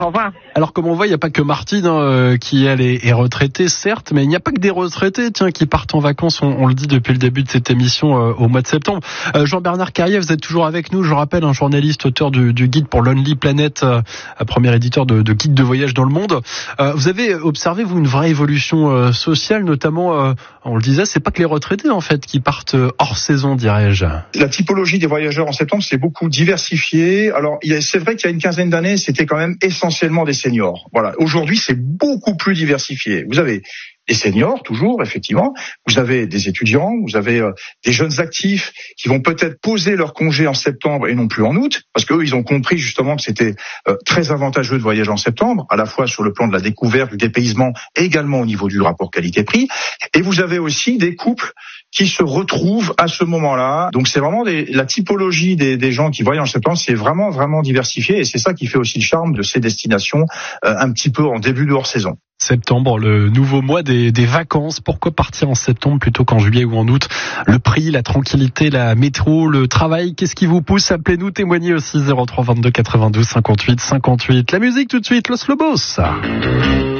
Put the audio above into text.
Au revoir. Alors comme on voit, il n'y a pas que Martine qui elle est retraitée, certes, mais il n'y a pas que des retraités qui partent en vacances, on le dit depuis le début de cette émission au mois de septembre. Jean-Bernard Carrier, vous êtes toujours avec nous, je rappelle, un journaliste, auteur du guide pour Lonely Planet, premier éditeur de guide de voyage dans le monde. Vous avez observé, vous, une vraie évolution sociale, notamment, on le disait, c'est pas que les retraités en fait qui partent hors saison, dirais-je. La typologie des voyageurs en septembre s'est beaucoup diversifiée. Alors c'est vrai qu'il y a une quinzaine d'années, c'était quand même essentiellement des seniors. Voilà. Aujourd'hui, c'est beaucoup plus diversifié. Vous avez des seniors, toujours, effectivement. Vous avez des étudiants, vous avez des jeunes actifs qui vont peut-être poser leur congé en septembre et non plus en août, parce qu'eux, ils ont compris justement que c'était très avantageux de voyager en septembre, à la fois sur le plan de la découverte, du dépaysement, et également au niveau du rapport qualité-prix. Et vous avez aussi des couples qui se retrouvent à ce moment-là. Donc c'est vraiment la typologie des gens qui voyagent en septembre, c'est vraiment diversifié, et c'est ça qui fait aussi le charme de ces destinations un petit peu en début de hors-saison. Septembre, le nouveau mois des vacances. Pourquoi partir en septembre plutôt qu'en juillet ou en août? Le prix, la tranquillité, la métro, le travail, qu'est-ce qui vous pousse? Appelez-nous, témoignez aussi 03 22 92 58 58. La musique tout de suite, Los Lobos.